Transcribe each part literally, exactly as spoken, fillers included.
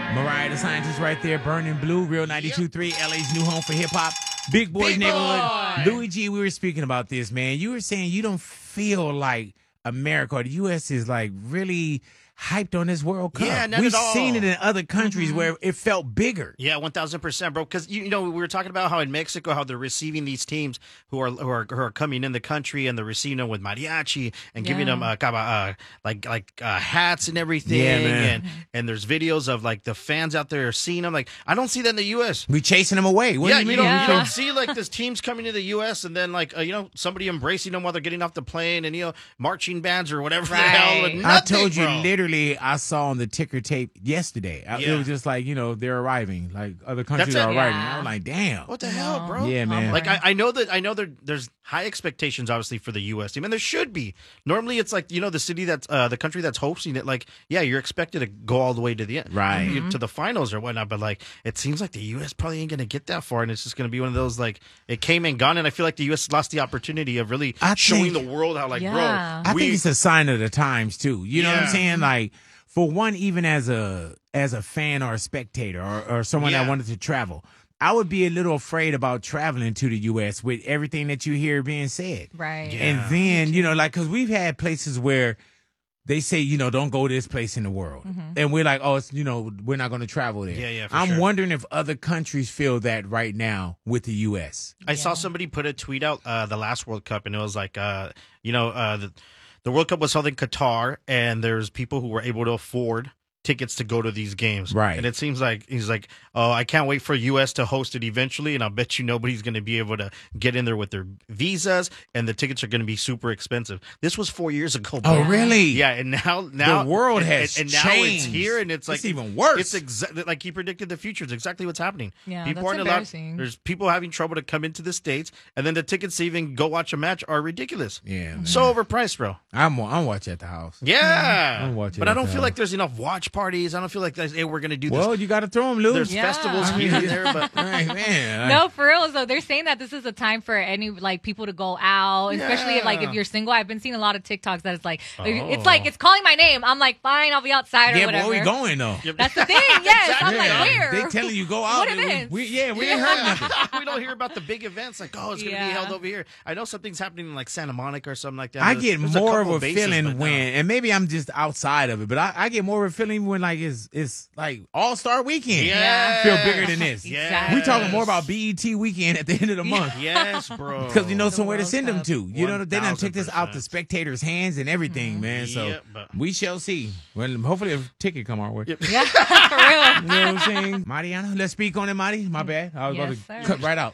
Mariah the Scientist right there, Burning Blue, Real ninety-two point three, L A's new home for hip-hop. Big Boys Big Neighborhood. Boy. Louis G, we were speaking about this, man. You were saying you don't feel like America or the U S is like really hyped on this World Cup. Yeah, not We've at all. seen it in other countries Mm-hmm. where it felt bigger. Yeah, one thousand percent, bro. Because, you know, we were talking about how in Mexico, how they're receiving these teams who are who are, who are coming in the country, and they're receiving them with mariachi and giving Yeah. them uh, kaba- uh, like like uh, hats and everything. Yeah, man. And, and there's videos of, like, the fans out there seeing them. Like, I don't see that in the U S We chasing them away. What yeah, do you mean? don't, Yeah. you don't see, like, this teams coming to the U S and then, like, uh, you know, somebody embracing them while they're getting off the plane and, you know, marching bands or whatever the hell. Right. and I nothing, told you, bro. literally, I saw on the ticker tape yesterday. I, Yeah. It was just like, you know, they're arriving. Like, other countries That's are it. arriving. Yeah. I was like, damn. What the hell, bro? Yeah, man. Like I, I know that I know that there's high expectations, obviously, for the U S team, and there should be. Normally, it's like, you know, the city that's uh, the country that's hosting it. Like, yeah, you're expected to go all the way to the end, Right. you- to the finals or whatnot. But like, it seems like the U S probably ain't gonna get that far, and it's just gonna be one of those like it came and gone. And I feel like the U S lost the opportunity of really I showing think- the world how, like, Yeah. bro, I we, think it's a sign of the times too. You know what I'm Yeah. saying? Like, for one, even as a as a fan or a spectator or, or someone that Yeah. wanted to travel, I would be a little afraid about traveling to the U S with everything that you hear being said. Right. Yeah. And then, you know, like, because we've had places where they say, you know, don't go to this place in the world. And we're like, oh, it's, you know, we're not going to travel there. Yeah, yeah, for I'm sure. wondering if other countries feel that right now with the U S. I saw somebody put a tweet out uh, the last World Cup, and it was like, uh, you know, uh, the, the World Cup was held in Qatar, and there's people who were able to afford tickets to go to these games. Right. And it seems like he's like, oh, I can't wait for U S to host it eventually, and I'll bet you nobody's going to be able to get in there with their visas, and the tickets are going to be super expensive. This was four years ago, bro. Oh, really? Yeah, and now now The world and, has and, and now it's changed. here, and it's like It's even worse. It's exactly like he predicted the future. It's exactly what's happening. Yeah, people that's aren't allowed. embarrassing. There's people having trouble to come into the states, and then the tickets to even go watch a match are ridiculous. Yeah, man. So overpriced, bro. I'm, I'm watching at the house. Yeah, I'm watching but I it don't now. feel like there's enough watch parties. I don't feel like there's, hey, we're gonna do this. Well, you got to throw them loose. There's Yeah. festivals I mean, here and there, but Right, man. No, for real. So they're saying that this is a time for any like people to go out, especially if, like if Yeah. you're single. I've been seeing a lot of TikToks that it's like Oh. it's like it's calling my name. I'm like, fine, I'll be outside or Yeah, but whatever. where we going though? That's the thing. Yes, I'm Exactly. like, where? They telling you go out. What and we- events? We, yeah, we ain't heard nothing. we don't hear about the big events like, oh, it's gonna Yeah. be held over here. I know something's happening in like Santa Monica or something like that. I There's- get there's more of couple a bases, feeling but no. when, and maybe I'm just outside of it, but I, I get more of a feeling when like it's it's like All Star Weekend. Yes. Feel bigger than this. Yes. We talking more about B E T weekend at the end of the month. Yes, bro. Because you know The somewhere to World send them Cup. to. You know, they done took this out the one thousand percent. spectators' hands and everything, man. So Yeah, but- we shall see. Well, hopefully a ticket come our way. Yep. Yeah, for real. You know what I'm saying? Mariana, let's speak on it, Marty. My bad. I was Yes, about sir. to cut right out.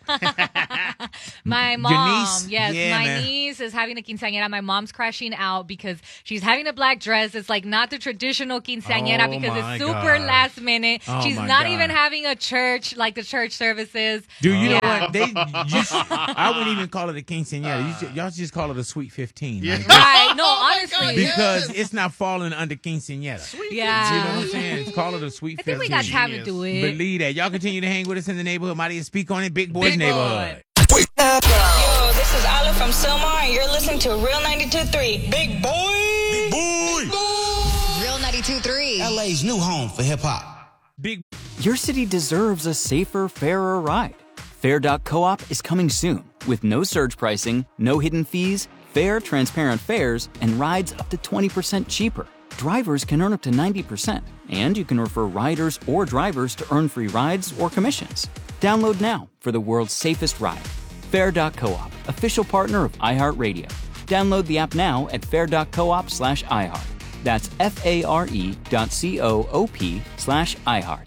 My mom, niece? yes, Yeah, my man. niece is having a quinceañera. My mom's crashing out because she's having a black dress. It's like not the traditional quinceañera Oh, because my it's super God. last minute. Oh, she's my not God. even having a church like the church services. Dude, you know Yeah. what? They, you should, I wouldn't even call it a quinceañera. You should, y'all should just call it a sweet fifteen. Yeah. like, Right? No, Oh my honestly, God, because it's not falling under quinceañera. yeah. You know what I'm saying? Call it a sweet I think we fifteen. got time to Genius. do it. Believe that. Y'all continue to hang with us in the neighborhood. Mighty and speak on it. Big Boys Big Neighborhood. Yo, this is Olive from Silmar, and you're listening to Real ninety-two point three. Big boy! Real ninety-two point three. L A's new home for hip hop. Big Your city deserves a safer, fairer ride. Fair dot coop is coming soon with no surge pricing, no hidden fees, fair, transparent fares, and rides up to twenty percent cheaper. Drivers can earn up to ninety percent, and you can refer riders or drivers to earn free rides or commissions. Download now for the world's safest ride. Fair dot coop, official partner of iHeartRadio. Download the app now at fair dot coop slash iHeart. That's F-A-R-E dot C-O-O-P slash iHeart.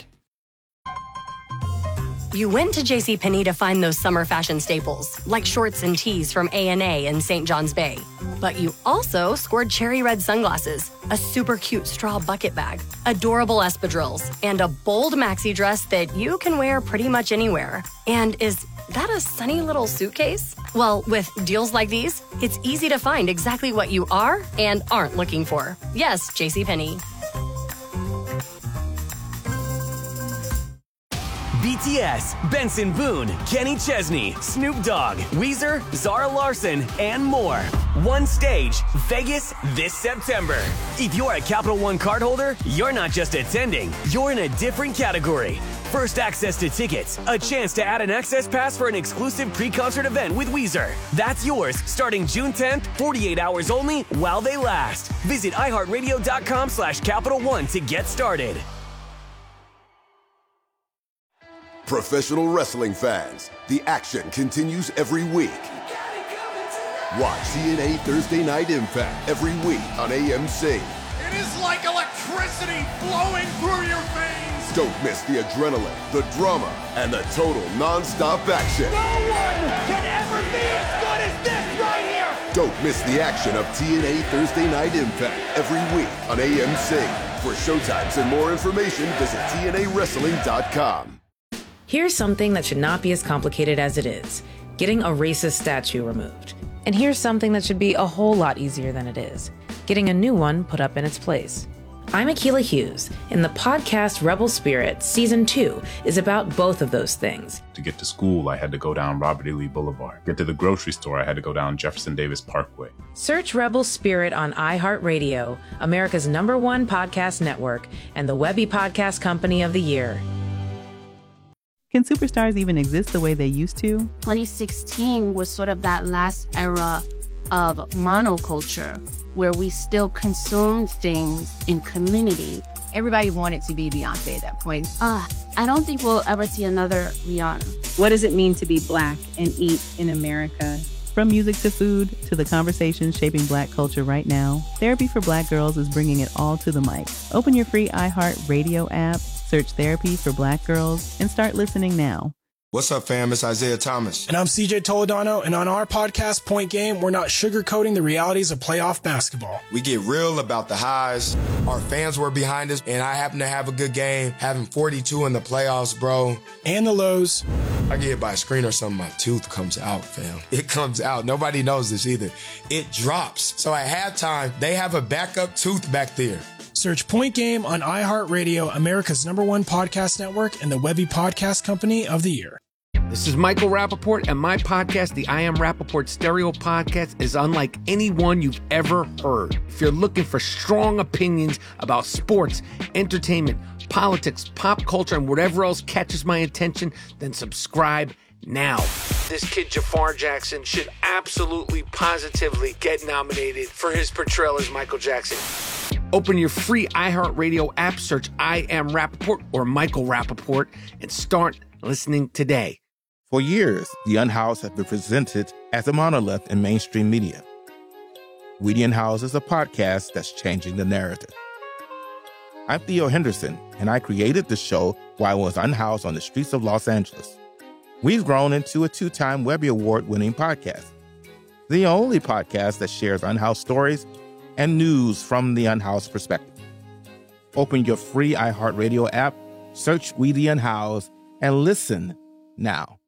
You went to JCPenney to find those summer fashion staples, like shorts and tees from A and A in Saint John's Bay. But you also scored cherry red sunglasses, a super cute straw bucket bag, adorable espadrilles, and a bold maxi dress that you can wear pretty much anywhere. And is that a sunny little suitcase? Well, with deals like these, it's easy to find exactly what you are and aren't looking for. Yes, JCPenney. B T S, Benson Boone, Kenny Chesney, Snoop Dogg, Weezer, Zara Larson, and more. One stage, Vegas this September. If you're a Capital One cardholder, you're not just attending, you're in a different category. First access to tickets, a chance to add an access pass for an exclusive pre-concert event with Weezer. That's yours starting June tenth, forty-eight hours only while they last. Visit iHeartRadio.com slash Capital One to get started. Professional wrestling fans, the action continues every week. Watch T N A Thursday Night Impact every week on A M C. It is like electricity flowing through your veins. Don't miss the adrenaline, the drama, and the total non-stop action. No one can ever be as good as this right here. Don't miss the action of T N A Thursday Night Impact every week on A M C. For showtimes and more information, visit T N A wrestling dot com. Here's something that should not be as complicated as it is: getting a racist statue removed. And here's something that should be a whole lot easier than it is: getting a new one put up in its place. I'm Akilah Hughes, and the podcast Rebel Spirit Season two is about both of those things. To get to school, I had to go down Robert E. Lee Boulevard. Get to the grocery store, I had to go down Jefferson Davis Parkway. Search Rebel Spirit on iHeartRadio, America's number one podcast network, and the Webby Podcast Company of the Year. Can superstars even exist the way they used to? twenty sixteen was sort of that last era of monoculture, where we still consumed things in community. Everybody wanted to be Beyonce at that point. Uh, I don't think we'll ever see another Rihanna. What does it mean to be Black and eat in America? From music to food to the conversations shaping Black culture right now, Therapy for Black Girls is bringing it all to the mic. Open your free iHeartRadio app, search Therapy for Black Girls, and start listening now. What's up, fam? It's Isaiah Thomas. And I'm C J Toledano, and on our podcast, Point Game, we're not sugarcoating the realities of playoff basketball. We get real about the highs. Our fans were behind us, and I happen to have a good game, having forty-two in the playoffs, bro. And the lows. I get hit by a screen or something, my tooth comes out, fam. It comes out. Nobody knows this either. It drops. So at halftime, they have a backup tooth back there. Search Point Game on iHeartRadio, America's number one podcast network, and the Webby Podcast Company of the Year. This is Michael Rappaport, and my podcast, the I Am Rappaport Stereo Podcast, is unlike any one you've ever heard. If you're looking for strong opinions about sports, entertainment, politics, pop culture, and whatever else catches my attention, then subscribe now. This kid, Jafar Jackson, should absolutely, positively get nominated for his portrayal as Michael Jackson. Open your free iHeartRadio app, search I Am Rappaport or Michael Rappaport, and start listening today. For years, The Unhoused has been presented as a monolith in mainstream media. We the Unhoused is a podcast that's changing the narrative. I'm Theo Henderson, and I created the show while I was unhoused on the streets of Los Angeles. We've grown into a two-time Webby Award-winning podcast, the only podcast that shares unhoused stories and news from the unhoused perspective. Open your free iHeartRadio app, search We the Unhoused, and listen now.